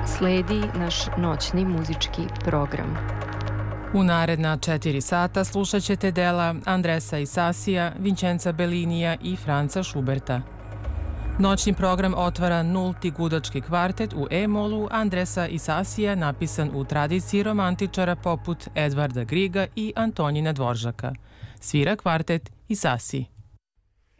Sledi naš noćni muzički program. U naredna 4 sata slušat ćete dela Andresa Isasija, Vincenza Bellinija i Franza Schuberta. Noćni program otvara nulti gudački kvartet u E-molu Andresa Isasija, napisan u tradiciji romantičara poput Edvarda Griga i Antonina Dvoržaka. Svira kvartet Isasi.